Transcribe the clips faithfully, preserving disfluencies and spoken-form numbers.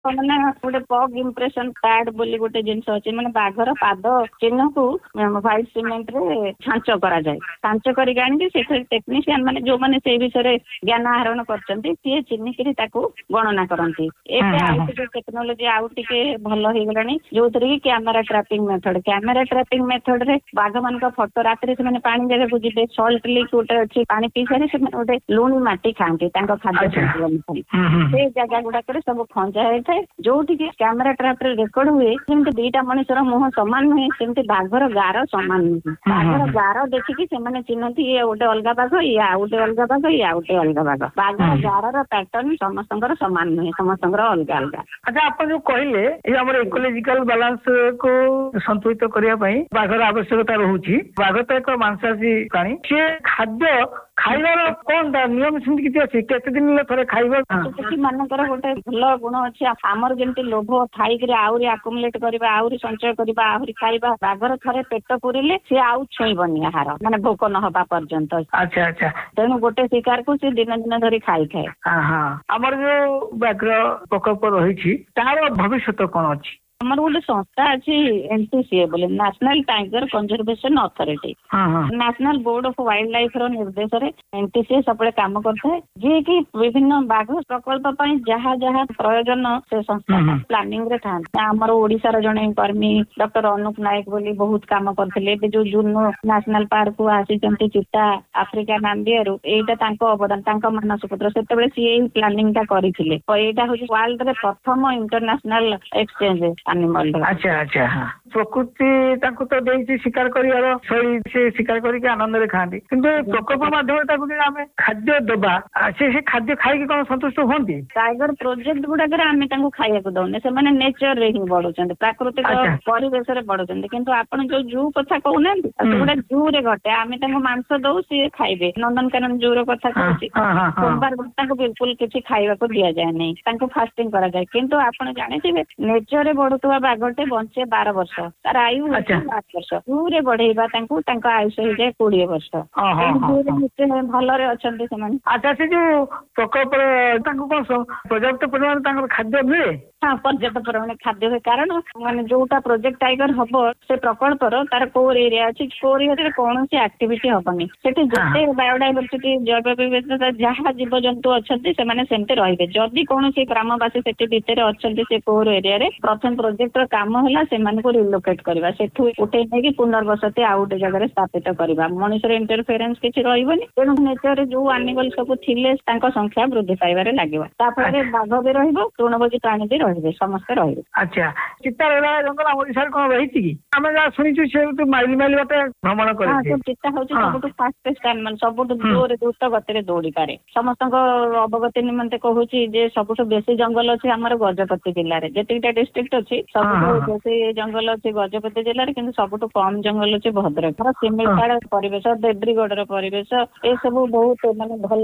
ମାନେ ଗୋଟେ ପଗ impression pad ବୋଲି ଗୋଟେ ଜିନିଷ ଅଛି, ମାନେ ବାଘର ପାଦ ଚିହ୍ନକୁ ହ୍ୱାଇଟ୍ ସିମେଣ୍ଟ ରେ ଛାଞ୍ଚ କରାଯାଏ। ଛାଞ୍ଚ କରିକି ଆଣିକି ସେଥିରେ ଟେକ୍ନିସିଆନ ମାନେ ଯୋଉମାନେ ସେଇ ବିଷୟରେ ଜ୍ଞାନ ଆହରଣ କରିଛନ୍ତି ସିଏ ଚିହ୍ନିକିରି ତାକୁ ଗଣନା କରନ୍ତି। ଏବେ ଆଉ ଟିକେ ଟେକ୍ନୋଲୋଜି ଆଉ ଟିକେ ଭଲ ହେଇଗଲାଣି, ଯୋଉଥିରେ କି camera trapping method camera trapping method ରେ ବାଘ ମାନଙ୍କ ଫଟୋ ରାତିରେ ସେମାନେ ପାଣି ଜାଗାକୁ ଯିବେ, ସଲ୍ଟ ଲିକ୍ ଗୋଟେ ଅଛି, ପାଣି ପିଇ ସାରି ସେମାନେ ଗୋଟେ ଲୁଣି ମାଟି ଖାଆନ୍ତି ତାଙ୍କ ଖାଦ୍ୟ ସନ୍ତୁଳନ ପାଇଁ। ସେଇ ଜାଗା ଗୁଡାକରେ ସବୁ ଖଞ୍ଜା ହେଇଥାଏ, ଯୋଉଠିକି କ୍ୟାମେରା ଟ୍ରାପ ରେ ରେକର୍ଡ ହୁଏ ଯେମିତି ଦିଟା ମଣିଷର ମୁହଁ ସମାନ ନୁହେଁ ସେମିତି ବାଘର ଗାର ସମାନ ନୁହେଁ। ବାଘର ଗାର ଦେଖିକି ସେମାନେ ଚିହ୍ନନ୍ତି ଇଏ ଗୋଟେ ଅଲଗା ବାଘ, ଇଏ ଆଉ ଗୋଟେ ଅଲଗା ବାଘ, ଇଏ ଆଉ ଗୋଟେ ଅଲଗା ବାଘ। ବାଘର ଗାରର ପ୍ୟାଟର୍ନ ସମସ୍ତଙ୍କର ସମାନ ନୁହେଁ, ସମସ୍ତଙ୍କର ଅଲଗା ଅଲଗା। ଆଚ୍ଛା, ଆପଣ ଯୋଉ କହିଲେ ଏଇ ଆମର ଇକୋଲୋଜିକାଲ ବାଲାନ୍ସ କୁ ସନ୍ତୁଳିତ କରିବା ପାଇଁ ବାଘର ଆବଶ୍ୟକତା ରହୁଛି। ବାଘ ତ ଏକ ମାଂସାଶୀ ପ୍ରାଣୀ, ସିଏ ଖାଦ୍ୟ ଖାଇବାର କଣ ନିୟମ ସେମିତି କିଛି ଅଛି? କେତେ ଦିନରେ ଥରେ ଖାଇବା? ପଶୁ ମାନଙ୍କର ଗୋଟେ ଭଲ ଗୁଣ ଅଛି, ଆମର ଯେମିତି ଲୋଭ ଥାଇକିରି ଆହୁରି ଆକୁମୁଲେଟ କରିବା, ଆହୁରି ସଞ୍ଚୟ କରିବା, ଆହୁରି ଖାଇବା। ବାଘର ଥରେ ପେଟ ପୁରିଲେ ସିଏ ଆଉ ଛୁଇଁବନି ଆହାର, ମାନେ ଭୋକ ନହବା ପର୍ଯ୍ୟନ୍ତ। ଆଚ୍ଛା ଆଚ୍ଛା। ତେଣୁ ଗୋଟେ ଶିକାରକୁ ସେ ଦିନ ଦିନ ଧରି ଖାଇଥାଏ। ଆମର ଯୋଉ ବ୍ୟାଘ୍ର ପ୍ରକଳ୍ପ ରହିଛି ତାର ଭବିଷ୍ୟତ କଣ ଅଛି? ଆମର ଗୋଟେ ସଂସ୍ଥା ଅଛି ଏନ୍ ଟି ସି ଏ ବୋଲି, national tiger conservation authority. National board of wild life ର ନିର୍ଦ୍ଦେଶରେ ଏନ୍ ଟି ସି ଏ ସବୁବେଳେ କାମ କରିଥାଏ, ଯିଏକି ବିଭିନ୍ନ ବାଘ ପ୍ରକଳ୍ପ ପାଇଁ ଯାହା ଯାହା ପ୍ରୟୋଜନ ସେ ସଂସ୍ଥା ପ୍ଲାନିଂ ରେ ଥାନ୍ତି। ଆମର ଓଡିଶାର ଜଣେ କର୍ମୀ ଡକ୍ଟର ଅନୁପ ନାୟକ ବୋଲି ବହୁତ କାମ କରିଥିଲେ। ଏବେ ଯୋଉ ଜୁନୋ ନ୍ୟାସନାଲ ପାର୍କ କୁ ଆସିଛନ୍ତି ଚିତା ଆଫ୍ରିକା ନାମ୍ବିଆରୁ, ଏଇଟା ତାଙ୍କ ଅବଦାନ, ତାଙ୍କ ମାନସ ପୁତ୍ର। ସେତେବେଳେ ସିଏ ଏଇ ପ୍ଲାନିଂ ଟା କରିଥିଲେ। ଏଇଟା ହଉଛି ୱାର୍ଲଡ ରେ ପ୍ରଥମ ଇଣ୍ଟରନ୍ୟାସନାଲ ଏକ୍ସଚେଞ୍ଜ ଆନିମଲ। ଆଚ୍ଛା ଆଚ୍ଛା। ପ୍ରକୃତି ତାଙ୍କୁ ତ ଦେଇଛି ଶିକାର କରିବାର ଶୈଳୀ, ସେ ଶିକାର କରିକି ଆନନ୍ଦରେ ଖାଆନ୍ତି, କିନ୍ତୁ ପ୍ରକଳ୍ପ ମାଧ୍ୟମରେ ତାକୁ ଯଦି ଆମେ ଖାଦ୍ୟ ଦେବା, ସେ ସେ ଖାଦ୍ୟ ଖାଇକି କଣ ସନ୍ତୁଷ୍ଟ ହୁଅନ୍ତି? ଟାଇଗର ପ୍ରୋଜେକ୍ଟ ଗୁଡାକରେ ଆମେ ତାଙ୍କୁ ଖାଇବାକୁ ଦଉନେ, ସେମାନେ ନେଚର ରେ ହିଁ ବଢୁଛନ୍ତି, ପ୍ରାକୃତିକ ପରିବେଶରେ ବଢୁଛନ୍ତି। କିନ୍ତୁ ଆପଣ ଯୋଉ ଜୁ କଥା କହୁନାହାନ୍ତି, ସେଗୁଡା ଜୁ ରେ ଘଟେ। ଆମେ ତାଙ୍କୁ ମାଂସ ଦଉ, ସିଏ ଖାଇବେ। ନନ୍ଦନକାନନ ଜୁ ର କଥା କହୁଛି, ସୋମବାର ତାଙ୍କୁ ବିଲକୁଲ କିଛି ଖାଇବାକୁ ଦିଆଯାଏ ନାହିଁ, ତାଙ୍କୁ ଫାଷ୍ଟିଂ କରାଯାଏ। କିନ୍ତୁ ଆପଣ ଜାଣିଥିବେ ନେଚରରେ ବଢୁଥିବା ବାଘଟେ ବଞ୍ଚେ ବାର ବର୍ଷ, ତାର ଆୟୁ ହଉଛି ବାର ବର୍ଷ। ଜୁ ରେ ବଢେଇବା ତାଙ୍କୁ, ତାଙ୍କ ଆୟୁଷ ହେଇଯାଏ କୋଡିଏ ବର୍ଷ। ଭଲରେ ଅଛନ୍ତି ସେମାନେ। ଆଚ୍ଛା, ସେ ଯୋଉ ପ୍ରକଳ୍ପରେ ତାଙ୍କୁ କଣ ପର୍ଯ୍ୟାପ୍ତ ପରିମାଣରେ ତାଙ୍କର ଖାଦ୍ୟ ମିଳେ? ହଁ, ପର୍ଯ୍ୟାପ୍ତ ପରିମାଣରେ ଖାଦ୍ୟ ହୁଏ, କାରଣ ମାନେ ଯୋଉଟା ପ୍ରୋଜେକ୍ଟ ଟାଇଗର ହବ ସେ ପ୍ରକଳ୍ପର ତାର କୋର ଏରିଆ ଅଛି, କୋର ଏରିଆରେ କୌଣସି ଆକ୍ଟିଭିଟି ହବନି। ସେଠି ଯେତେ ବାୟୋଡାଇଭରସିଟି ଜୈବ ବିବିଧତା ଯାହା ଜୀବଜନ୍ତୁ ଅଛନ୍ତି ସେମାନେ ସେମିତି ରହିବେ। ଯଦି କୌଣସି ଗ୍ରାମବାସୀ ସେଠି ଭିତରେ ଅଛନ୍ତି ସେ କୋର ଏରିଆରେ, ପ୍ରଥମ ପ୍ରୋଜେକ୍ଟର କାମ ହେଲା ସେମାନଙ୍କୁ ରିଲୋକେଟ କରିବା, ସେଠୁ ଉଠେଇ ନେଇକି ପୁନର୍ବସତି ଆଉ ଗୋଟେ ଜାଗାରେ ସ୍ଥାପିତ କରିବା। ମଣିଷର ଇଣ୍ଟରଫେରେନ୍ସ କିଛି ରହିବନି, ତେଣୁ ନେଚରରେ ଯୋଉ ଆନିମଲ ସବୁ ଥିଲେ ତାଙ୍କ ସଂଖ୍ୟା ବୃଦ୍ଧି ପାଇବାରେ ଲାଗିବ। ତାଫଳରେ ବାଘ ବି ରହିବ, ତୃଣଭୋଜୀ ପ୍ରାଣୀ ବି ରହିବେ, ସମସ୍ତେ ରହିବେ। ଆଚ୍ଛା, ଚିତା ଜଙ୍ଗଲ ଆମ ଓଡିଶାରେ କଣ ରହିଛି କି? ଆମେ ଯାହା ଶୁଣିଛୁ ସେ ମାଇଲି ମାଇଲି ବାଟେ ଭ୍ରମଣ କରେ। ଚିତା ହଉଛି ସବୁଠୁ ଫାଷ୍ଟେଷ୍ଟ ଆନିମଲ, ସବୁଠୁ ଜୋରେ ଦ୍ରୁତ ଗତିରେ ଦୌଡ଼ି ପାରେ। ସମସ୍ତଙ୍କ ଅବଗତି ନିମନ୍ତେ କହୁଛି ଯେ ସବୁଠୁ ବେଶୀ ଜଙ୍ଗଲ ଅଛି ଆମର ଗଜପତି ଜିଲ୍ଲାରେ। ଯେତିକିଟା ଡିଷ୍ଟ୍ରିକ୍ଟ ଅଛି ସବୁଠୁ ବେଶୀ ଜଙ୍ଗଲ ଅଛି ଗଜପତି ଜିଲ୍ଲାରେ, କିନ୍ତୁ ସବୁଠୁ କମ ଜଙ୍ଗଲ ଅଛି ଭଦ୍ରକ। ଶିମିଳିପାଳ ପରିବେଶ, ଦେବ୍ରିଗଡର ପରିବେଶ, ଏସବୁ ବହୁତ ମାନେ ଭଲ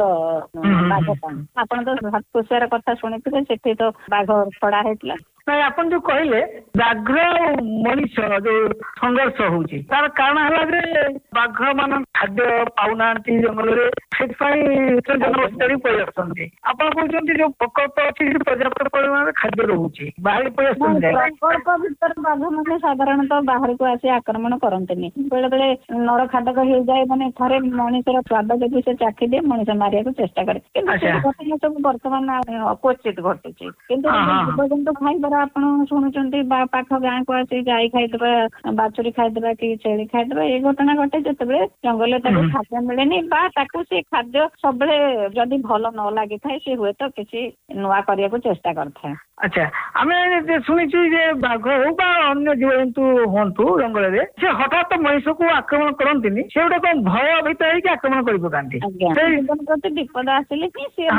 ବାଘ ପାଇଁ। ଆପଣ ତ ଭାତକୋଷିଆର କଥା ଶୁଣିଥିବେ, ସେଠି ତ ବାଘ ଛଡା ହେଇଥିଲା। ନାଇଁ, ଆପଣ ଯୋଉ କହିଲେ ବ୍ୟାଘ୍ର ମଣିଷ ଯୋଉ ସଂଘର୍ଷ ହଉଛି, ତାର କାରଣ ହେଲା ଯେ ବାଘ ମାନ ଖାଦ୍ୟ ପାଉନାହାନ୍ତି ଜଙ୍ଗଲରେ, ସେଥିପାଇଁ ଜନବସତି ପଳେଇ ଆସୁଛନ୍ତି। ଆପଣ କହୁଛନ୍ତି ଯୋଉ ପ୍ରକଳ୍ପ ଅଛି ସେଠି ପର୍ଯ୍ୟାପ୍ତ ପରିମାଣରେ ଖାଦ୍ୟ ରହୁଛି, ବାହାରି ପଳେଇ ଆସୁଛନ୍ତି। ପ୍ରକଳ୍ପ ଭିତରେ ବାଘ ମାନେ ସାଧାରଣତଃ ବାହାରକୁ ଆସି ଆକ୍ରମଣ କରନ୍ତିନି। ବେଳେ ବେଳେ ନର ଖାଦକ ହେଇଯାଏ, ମାନେ ଥରେ ମଣିଷର ସ୍ୱାଦ ଯଦି ସେ ଚାଖିଦିଏ ମଣିଷ ମାରିବାକୁ ଚେଷ୍ଟା କରେ, କିନ୍ତୁ ସେ ଘଟଣା ସବୁ ବର୍ତ୍ତମାନ ଅପୋଚିତ ଘଟୁଛି। କିନ୍ତୁ ଜୀବଜନ୍ତୁ ଖାଇବାର ଆପଣ ଶୁଣୁଛନ୍ତି, ବା ପାଖ ଗାଁକୁ ଆସି ଗାଈ ଖାଇଦେବା, ବାଛୁରୀ ଖାଇଦେବା କି ଛେଳି ଖାଇଦେବା, ଏଇ ଘଟଣା ଘଟେ ଯେତେବେଳେ ଜଙ୍ଗଲରେ ତାକୁ ଖାଦ୍ୟ ମିଳେନି, ବା ତାକୁ ସେ ଖାଦ୍ୟ ସବୁବେଳେ ଯଦି ଭଲ ନ ଲାଗିଥାଏ ସେ ହୁଏତ କିଛି ନୂଆ କରିବାକୁ ଚେଷ୍ଟା କରିଥାଏ। ଆଚ୍ଛା, ଆମେ ଶୁଣିଛୁ ଯେ ବାଘ ହଉ ବା ଅନ୍ୟ ଜୀବଜନ୍ତୁ ହୁଅନ୍ତୁ ଜଙ୍ଗଲରେ, ସେ ହଠାତ୍ ମଣିଷକୁ ଆକ୍ରମଣ କରନ୍ତିନି, ସେ ଗୋଟେ କଣ ଭୟଭୀତ ହେଇକି ଆକ୍ରମଣ କରି ପକାନ୍ତି। ପ୍ରତି ବିପଦ ଆସିଲେ କି ସେ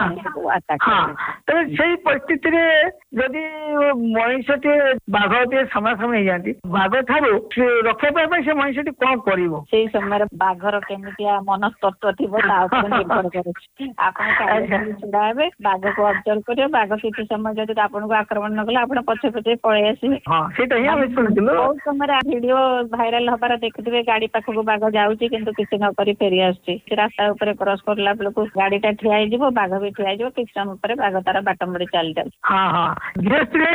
ତେବେ ସେଇ ପରିସ୍ଥିତିରେ ଯଦି ମଣିଷଟିଏ ବାଘଟିଏ ସମାସମ ହେଇଯାନ୍ତି, ବାଘ ଠାରୁ ରକ୍ଷା ପାଇବା ପାଇଁ ସେ ମଣିଷଟି କଣ କରିବ? ସେଇ ସମୟରେ ବାଘର କେମିତିଆ ମନସ୍ତତ୍ଵ ଥିବ ତା ଉପରେ ନିର୍ଭର କରୁଛି। ଆପଣ ଛିଡା ହେବେ, ବାଘକୁ ଅବଜର୍ଭ କରିବେ, ବାଘ କିଛି ସମୟ ଯଦି ଆପଣଙ୍କୁ ଆକ୍ରମଣ ନ କଲେ ଆପଣ ପଛେ ପଛେ ପଳେଇ ଆସିବେ। ସେଇଟା ହିଁ ଆମେ ଶୁଣିଥିଲୁ। ବହୁତ ସମୟରେ ଭିଡିଓ ଭାଇରାଲ ହବାର ଦେଖିଥିବେ, ଗାଡି ପାଖକୁ ବାଘ ଯାଉଛି କିନ୍ତୁ କିଛି ନ କରି ଫେରି ଆସୁଛି। ରାସ୍ତା ଉପରେ କ୍ରସ କରିଲା ବେଳକୁ ଗାଡି ଟା ଠିଆ ହେଇଯିବ, ବାଘ ବି ଠିଆ ହେଇଯିବ, କିଛି ସମୟ ପରେ ବାଘ ତାର ବାଟ ମୋଡି ଚାଲି ଯାଉଛି।